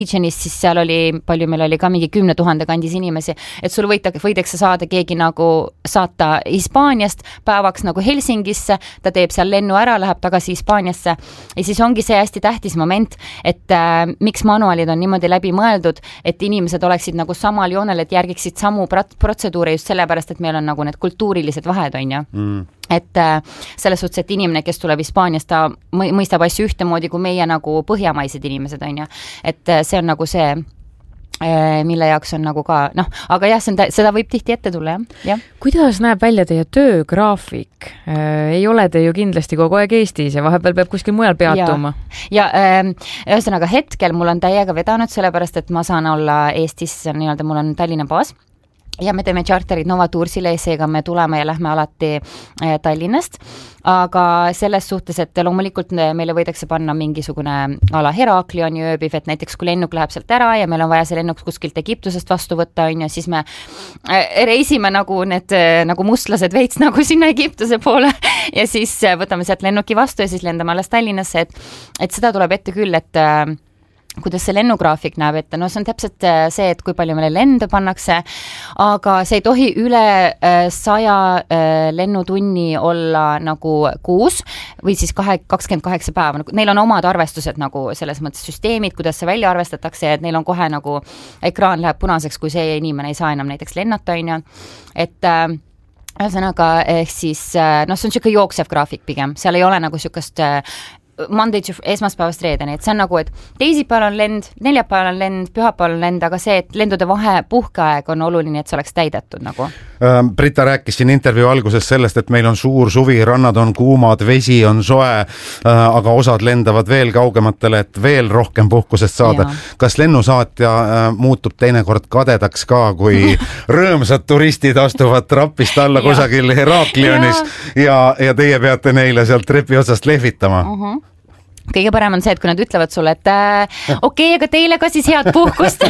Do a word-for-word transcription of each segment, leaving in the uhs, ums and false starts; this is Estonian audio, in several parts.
Regionis, siis seal oli, palju meil oli ka mingi kümne tuhande kandis inimesi, et sul võita, võidakse saada keegi nagu saata Hispaaniast päevaks nagu Helsingisse, ta teeb seal lennu ära, läheb tagasi Hispaaniasse ja siis ongi see hästi tähtis moment, et äh, miks manuaalid on niimoodi läbi mõeldud, et inimesed oleksid nagu samal joonel, et järgiksid samu protseduure just sellepärast, et meil on nagu need kultuurilised vahed, on ju. Mm. Et äh, selles suhtes, et inimene, kes tuleb Hispaaniast, ta mõistab asju ühtemoodi kui meie nagu põhjamaised inimesed, on ju. Et äh, see on nagu see, mille jaoks on nagu ka, noh, aga jah, seda võib tihti ette tulla, jah. Ja. Kuidas näeb välja teie töögraafik? Äh, ei ole te ju kindlasti kogu aeg Eestis ja vahepeal peab kuskil mujal peatuma. Ja, ja äh, ühesõnaga hetkel mul on täiega vedanud, sellepärast, et ma saan olla Eestis, nii-öelda mul on Tallinna baas. Ja me teeme charterid Nova Toursile, seega me tuleme ja lähme alati Tallinnast, aga selles suhtes, et loomulikult meile võidakse panna mingisugune ala Heraklioni ööbiv, et näiteks kui lennuk läheb sealt ära ja meil on vaja see lennuk kuskilt Egiptusest vastu võtta, on ja siis me reisime nagu need nagu mustlased veits nagu sinna Egiptuse poole ja siis võtame sealt lennuki vastu ja siis lendame alles Tallinnasse, et, et seda tuleb ette küll, et kuidas see lennugraafik näeb ette, no see on täpselt see, et kui palju meile lende pannakse, aga see ei tohi üle saja lennutunni olla nagu kuus või siis kakskümmend kaheksa päeva, neil on omad arvestused nagu selles mõttes süsteemid, kuidas see välja arvestatakse, et neil on kohe nagu ekraan läheb punaseks, kui see inimene ei saa enam näiteks lennata, on ju, et ühesõnaga ehk siis, noh, see on siuke jooksev graafik pigem, seal ei ole nagu siukest Monday to esmaspäevast reedeni, et see on nagu, et teisipäeval on lend, neljapäeval on lend, pühapäeval on lend, aga see, et lendude vahe puhkeaeg on oluline, et see oleks täidetud nagu. Brita rääkis siin intervjuu alguses sellest, et meil on suur suvi, rannad on kuumad, vesi on soe, aga osad lendavad veel kaugematele, et veel rohkem puhkusest saada. Ja. Kas lennusaatja muutub teinekord kadedaks ka, kui rõõmsad turistid astuvad trapist alla kusagil Heraklionis ja. Ja, ja teie peate neile sealt trepi otsast lehvitama? Uh-huh. Kõige parem on see, et kui nad ütlevad sulle, et äh, okei, okay, aga teile ka siis head puhkust.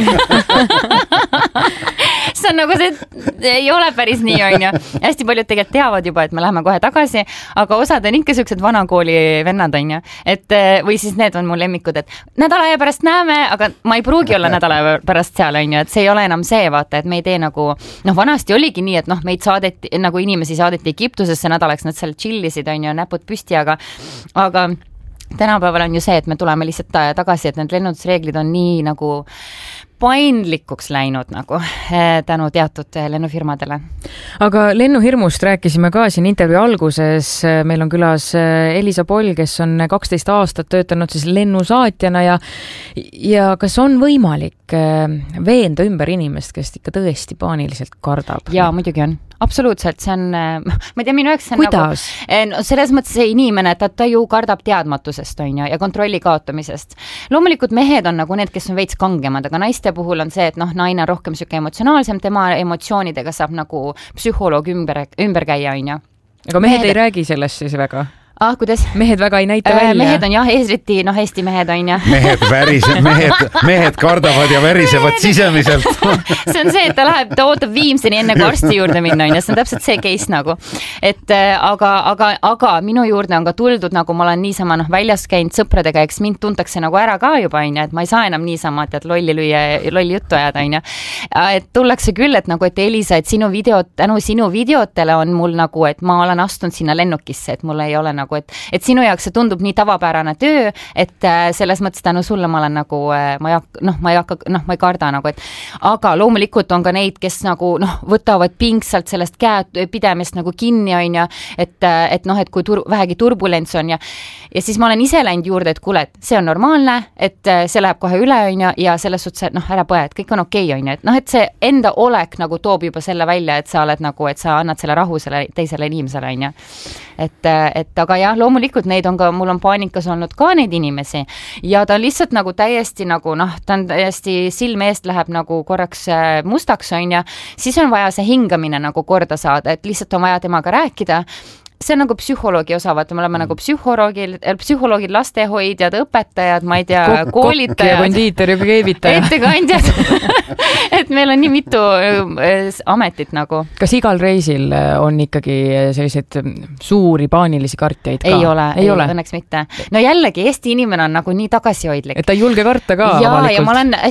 See on nagu see, ei ole päris nii, on ju. Hästi paljud tegelikult teavad juba, et me läheme kohe tagasi, aga osad on ikka sellised vanakooli vennad, on ju. Et, või siis need on mu lemmikud, et nädala aja pärast näeme, aga ma ei pruugi olla nädala aja pärast seal, on ju, et see ei ole enam see, vaata, et me ei tee nagu, noh, vanasti oligi nii, et noh, meid saadeti, nagu inimesi saadeti Egiptusesse nädalaks, nad seal chillisid, on ju, näpud püsti, aga, aga tänapäeval on ju see, et me tuleme lihtsalt tagasi, et need lennundusreeglid on nii nagu paindlikuks läinud nagu tänu teatud lennufirmadele. Aga lennuhirmust rääkisime ka siin intervjuu alguses. Meil on külas Elisa Poll, kes on kaksteist aastat töötanud siis lennusaatjana ja, ja kas on võimalik veenda ümber inimest, kes ikka tõesti paaniliselt kardab? Jaa, muidugi on. Absoluutselt, see on, ma ei tea, minu jaoks see on Kuidas? nagu, no selles mõttes see inimene, et ta ju kardab teadmatusest, on ju, ja kontrolli kaotamisest. Loomulikult mehed on nagu need, kes on veits kangemad, aga naiste puhul on see, et noh, naine on rohkem süke emotsionaalsem, tema emotsioonidega saab nagu psühholoog ümber, ümber käia, on ju. Aga mehed, mehed ei räägi sellest siis väga? Ah, kuidas? Mehed väga ei näita välja. Mehed on jah, eesriti, noh, Eesti mehed on ja. Mehed värised, mehed, mehed kardavad ja värisevad sisemiselt. See on see, et ta läheb, ta ootab viimseni enne kui arsti juurde minna, ja see on täpselt see case nagu. Et aga, aga, aga minu juurde on ka tuldud, nagu ma olen niisama noh, väljas käinud sõpradega, eks mind tuntakse nagu ära ka juba, on ja, et ma ei saa enam niisama, et lolli lüüa, lolli juttu ajada, on ja. Et tullakse küll, et nagu, et Elisa, et sinu videot, tänu sinu videotele on mul nagu, et ma olen astunud sinna lennukisse, et mul ei ole nagu et, et sinu jaoks see tundub nii tavapärane töö, et selles mõttes tänu sulle ma olen nagu, ma ei hakka, noh, ma ei hakka, noh, ma ei karda nagu, et aga loomulikult on ka neid, kes nagu, noh, võtavad pingsalt sellest käed pidemist nagu kinni, on ja, et, et noh, et kui tur, vähegi turbulents on ja, ja siis ma olen ise läinud juurde, et kuule, et see on normaalne, et see läheb kohe üle, on ja, ja selles suhtes, et noh, ära põe, et kõik on okei, on ja, et noh, et see enda olek nagu toob juba selle välja, et sa oled nagu, et sa annad selle rahu selle teisele inimesele, on ja, et, et aga jah, loomulikult neid on ka, mul on paanikas olnud ka neid inimesi ja ta on lihtsalt nagu täiesti nagu noh, ta on täiesti silme eest läheb nagu korraks mustaks on ja siis on vaja see hingamine nagu korda saada, et lihtsalt on vaja temaga rääkida, see on nagu psühholoogi osa, vaata, me oleme mm. nagu psühholoogid, psühholoogid, lastehoidjad, õpetajad, ma ei tea, Kok koolitajad. Kokk ja kondiiter ja keevitaja. Ettekandjad. Et meil on nii mitu ametit nagu. Kas igal reisil on ikkagi selliseid suuri paanilisi kartjaid ka? Ei ole, ei, ei ole. Õnneks mitte. No jällegi, Eesti inimene on nagu nii tagasihoidlik. Et ta ei julge karta ka ja, avalikult. Ja ma olen